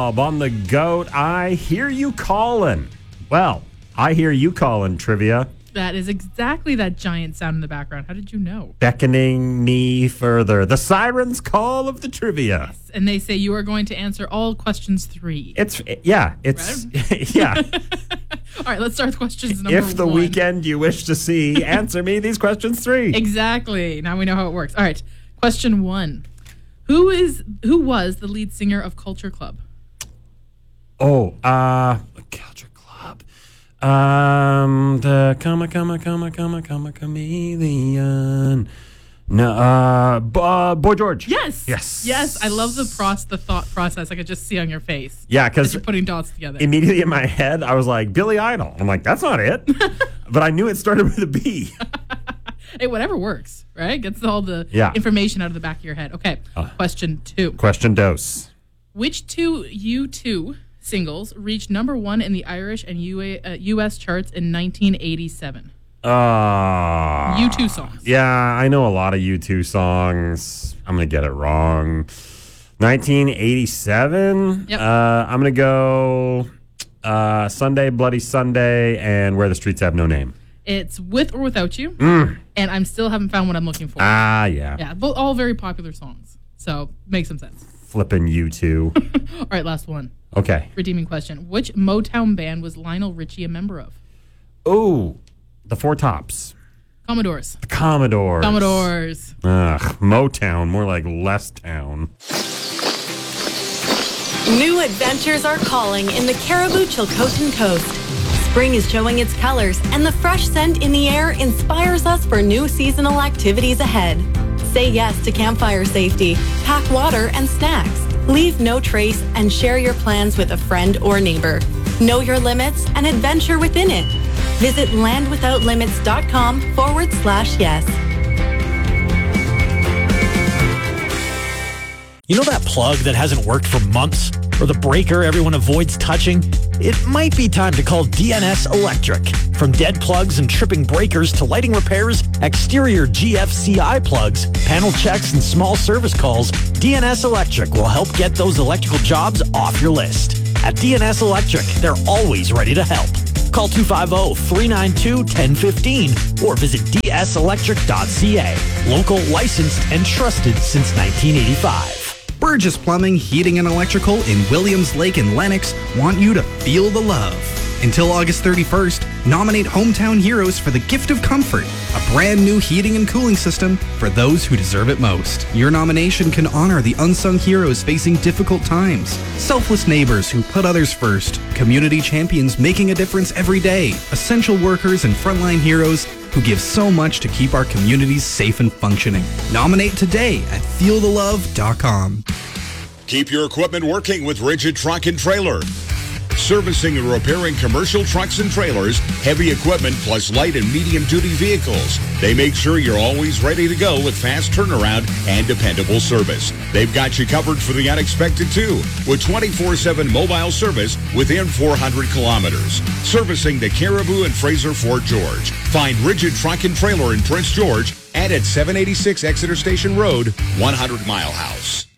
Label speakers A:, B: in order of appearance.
A: Bob on the goat. I hear you calling. Well, I hear you calling, trivia.
B: That is exactly that giant sound in the background. How did you know?
A: Beckoning me further. The siren's call of the trivia.
B: Yes, and they say you are going to answer all questions 3.
A: Yeah.
B: All right, let's start with questions number 1.
A: If the weekend you wish to see, answer me these questions 3.
B: Exactly. Now we know how it works. All right, question 1. Who was the lead singer of Culture Club?
A: Culture Club. The chameleon. No, Boy George.
B: Yes. I love the thought process. I could just see on your face.
A: Yeah, because
B: you're putting dots together.
A: Immediately in my head, I was like, Billy Idol. I'm like, that's not it. But I knew it started with a B.
B: Hey, whatever works, right? Gets all the information out of the back of your head. Okay, question 2.
A: Question dos.
B: Which 2 U2 singles reached number 1 in the Irish and U.S. charts in 1987? U2 songs.
A: Yeah, I know a lot of U2 songs. I'm going to get it wrong. 1987?
B: Yep.
A: I'm going to go Sunday, Bloody Sunday, and Where the Streets Have No Name.
B: It's With or Without You, and I still haven't found what I'm looking for.
A: Yeah.
B: Yeah, both all very popular songs, so makes some sense.
A: Flippin' U2.
B: All right, last one.
A: Okay.
B: Redeeming question. Which Motown band was Lionel Richie a member of?
A: Oh, the Four Tops.
B: Commodores.
A: The Commodores. Ugh, Motown, more like Less Town.
C: New adventures are calling in the Caribou Chilcotin Coast. Spring is showing its colors, and the fresh scent in the air inspires us for new seasonal activities ahead. Say yes to campfire safety, pack water and snacks, leave no trace, and share your plans with a friend or neighbor. Know your limits and adventure within it. Visit landwithoutlimits.com/yes.
D: You know that plug that hasn't worked for months? Or the breaker everyone avoids touching? It might be time to call DNS Electric. From dead plugs and tripping breakers to lighting repairs, exterior GFCI plugs, panel checks, and small service calls, DNS Electric will help get those electrical jobs off your list. At DNS Electric, they're always ready to help. Call 250-392-1015 or visit dselectric.ca. Local, licensed, and trusted since 1985.
E: Burgess Plumbing, Heating, and Electrical in Williams Lake and Lennox want you to feel the love. Until August 31st, nominate Hometown Heroes for the gift of comfort, a brand new heating and cooling system for those who deserve it most. Your nomination can honor the unsung heroes facing difficult times, selfless neighbors who put others first, community champions making a difference every day, essential workers and frontline heroes who give so much to keep our communities safe and functioning. Nominate today at feelthelove.com.
F: Keep your equipment working with Rigid Truck and Trailer. Servicing and repairing commercial trucks and trailers, heavy equipment, plus light and medium-duty vehicles. They make sure you're always ready to go with fast turnaround and dependable service. They've got you covered for the unexpected, too, with 24/7 mobile service within 400 kilometers. Servicing the Caribou and Fraser Fort George. Find Rigid Truck and Trailer in Prince George and at 786 Exeter Station Road, 100 Mile House.